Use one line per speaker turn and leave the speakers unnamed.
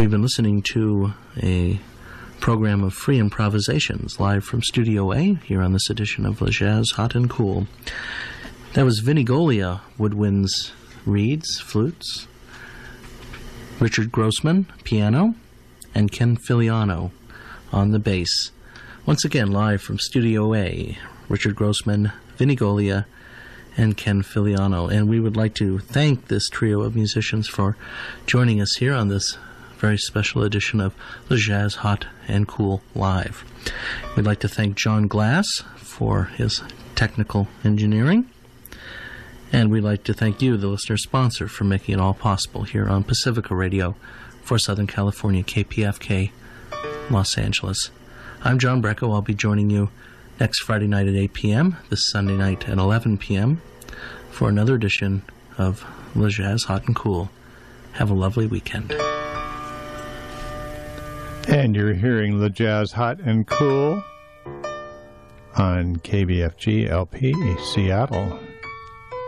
We've been listening to a program of free improvisations live from Studio A here on this edition of Le Jazz Hot and Cool. That was Vinnie Golia, woodwinds, reeds, flutes, Richard Grossman, piano, and Ken Filiano on the bass. Once again, live from Studio A, Richard Grossman, Vinnie Golia, and Ken Filiano. And we would like to thank this trio of musicians for joining us here on this very special edition of Le Jazz Hot and Cool Live. We'd like to thank John Glass for his technical engineering. And we'd like to thank you, the listener sponsor, for making it all possible here on Pacifica Radio for Southern California, KPFK, Los Angeles. I'm John Brecko. I'll be joining you next Friday night at 8 p.m., this Sunday night at 11 p.m. for another edition of Le Jazz Hot and Cool. Have a lovely weekend.
And you're hearing Le Jazz Hot and Cool on KBFG LP Seattle.